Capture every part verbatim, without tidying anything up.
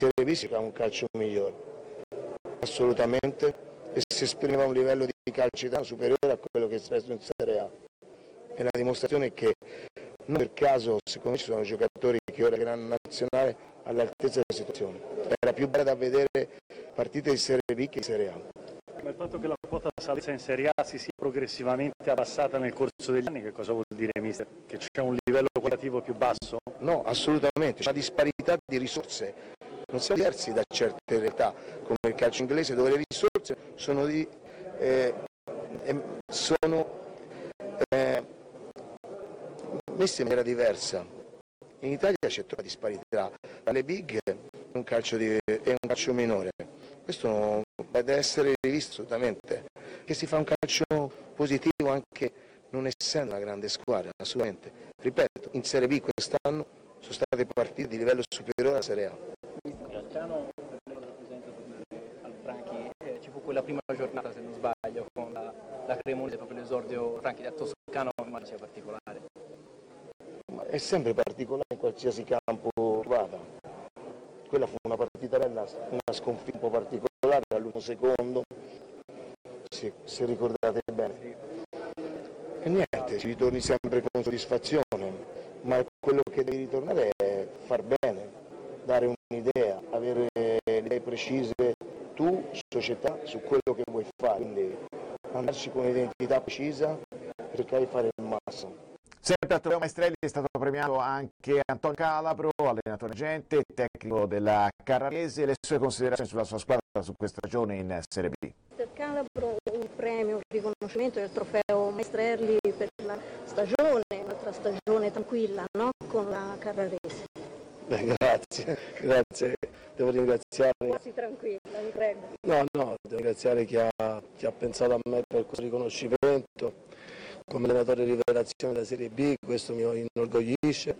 Serie B si fa un calcio migliore, assolutamente, e si esprimeva un livello di calcio italiano superiore a quello che si è in Serie A. E la dimostrazione è che non per caso, secondo me, ci sono giocatori che ora grande nazionale all'altezza della situazione. Era più bella da vedere partite di Serie B che di Serie A. Ma il fatto che la quota salvezza in Serie A si sia progressivamente abbassata nel corso degli anni, che cosa vuol dire, mister? Che c'è un livello qualitativo più basso? No, assolutamente, c'è una disparità di risorse, non siamo diversi da certe realtà, come il calcio inglese, dove le risorse sono, di, eh, sono eh, messe in maniera diversa. In Italia c'è troppa disparità, dalle big è un calcio, di, è un calcio minore. Questo deve essere rivisto assolutamente, che si fa un calcio positivo anche non essendo una grande squadra, assolutamente. Ripeto, in Serie B quest'anno sono state partite di livello superiore alla Serie A. Galciano rappresenta al Franchi, eh, ci fu quella prima giornata, se non sbaglio, con la, la Cremonese, proprio l'esordio Franchi da Toscano, ma sia particolare. Ma è sempre particolare in qualsiasi campo vada. Quella fu una partita bella, una sconfitta un po' particolare all'ultimo secondo, se, se ricordate bene. E niente, ci ritorni sempre con soddisfazione, ma quello che devi ritornare è far bene, dare un'idea, avere le idee precise tu, società, su quello che vuoi fare, quindi andarci con un'identità precisa per cercare di fare il massimo. Sempre a Trofeo Maestrelli è stato premiato anche Antonio Calabro, allenatore agente, tecnico della Carrarese. Le sue considerazioni sulla sua squadra su questa stagione in Serie B. Per Calabro un premio, un riconoscimento del Trofeo Maestrelli per la stagione, un'altra stagione tranquilla, no? Con la Carrarese. Beh, grazie, grazie, devo ringraziare. Quasi tranquilla, vi prego. No, no, devo ringraziare chi ha, chi ha pensato a me per questo riconoscimento. Come allenatore rivelazione della Serie B, questo mi inorgoglisce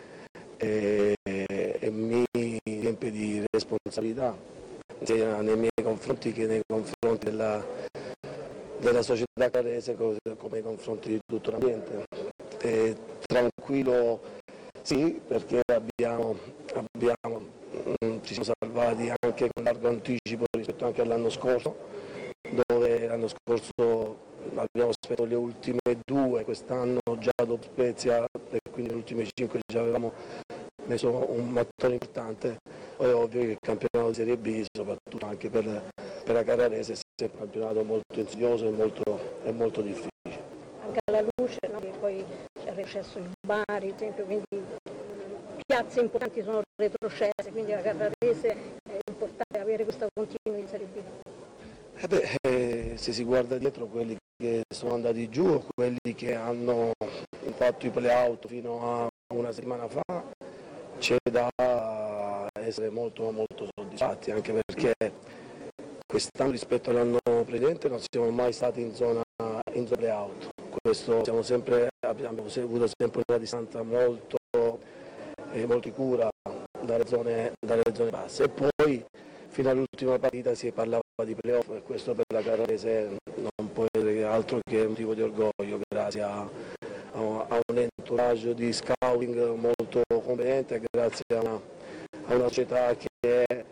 e, e mi riempie di responsabilità sia nei miei confronti che nei confronti della, della società carrarese, come nei confronti di tutto l'ambiente. E tranquillo sì, perché abbiamo, abbiamo, mh, ci siamo salvati anche con largo anticipo rispetto anche all'anno scorso, dove l'anno scorso abbiamo aspettato le ultime due, quest'anno già dopo Spezia e quindi le ultime cinque già avevamo messo un mattone importante. Poi è ovvio che il campionato di Serie B, soprattutto anche per, per la Carrarese, è sempre un campionato molto insidioso e molto, è molto difficile. Anche alla luce, no? Che poi c'è retrocesso il Bari, ad esempio, quindi piazze importanti sono retrocesse, quindi la Carrarese è importante avere questa continuità in Serie B. Eh beh, eh, se si guarda dietro quelli che sono andati giù o quelli che hanno fatto i play-out fino a una settimana fa, c'è da essere molto molto soddisfatti, anche perché quest'anno rispetto all'anno precedente non siamo mai stati in zona, in zona play-out. Questo siamo sempre, abbiamo avuto sempre una distanza molto, eh, molto sicura dalle zone, dalle zone basse. E poi fino all'ultima partita si parlava di playoff e questo per la Carrarese non può essere altro che un motivo di orgoglio, grazie a, a, a un entourage di scouting molto competente, grazie a una, a una società che è,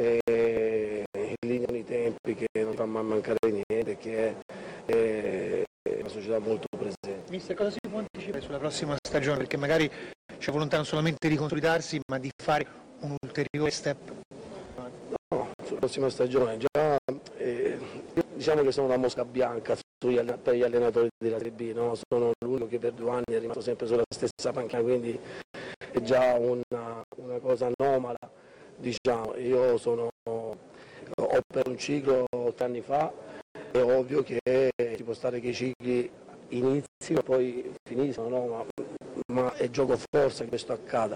è in linea con i tempi, che non fa mai mancare niente, che è, è una società molto presente. Mister, cosa si può anticipare sulla prossima stagione? Perché magari c'è volontà non solamente di consolidarsi, ma di fare un ulteriore step. No, sulla prossima stagione già eh, diciamo che sono una mosca bianca sugli, per gli allenatori della Serie B, no? Sono l'unico che per due anni è rimasto sempre sulla stessa panchina, quindi è già una, una cosa anomala, diciamo. Io sono, ho per un ciclo tre anni fa, è ovvio che ci può stare che i cicli inizino e poi finiscono, no? ma, ma è gioco forza che questo accada.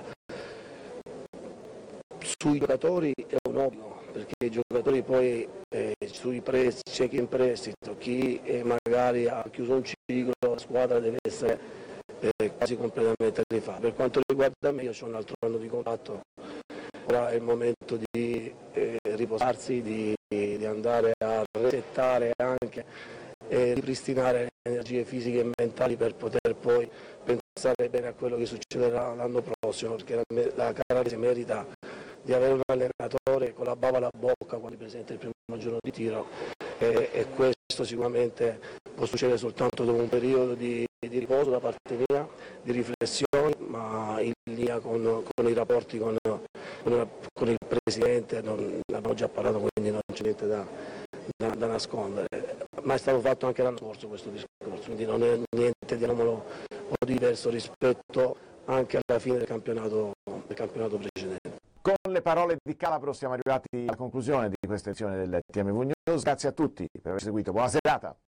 Sui giocatori è un obbligo, perché i giocatori poi eh, sui prestiti, c'è chi è in prestito, chi eh, magari ha chiuso un ciclo, la squadra deve essere eh, quasi completamente rifatta. Per quanto riguarda me, io ho un altro anno di contratto, ora è il momento di eh, riposarsi, di, di andare a resettare anche e ripristinare le energie fisiche e mentali per poter poi pensare bene a quello che succederà l'anno prossimo, perché la, la Carrarese merita di avere un allenatore con la bava alla bocca quando presenta il primo giorno di tiro e, e questo sicuramente può succedere soltanto dopo un periodo di, di riposo da parte mia, di riflessione, ma in linea con, con i rapporti con, con, con il Presidente, non, ne abbiamo già parlato, quindi non c'è niente da, da, da nascondere, ma è stato fatto anche l'anno scorso questo discorso, quindi non è niente di anomalo o diverso rispetto anche alla fine del campionato, del campionato precedente. Con le parole di Calabro siamo arrivati alla conclusione di questa edizione del T M V News. Grazie a tutti per aver seguito. Buona serata.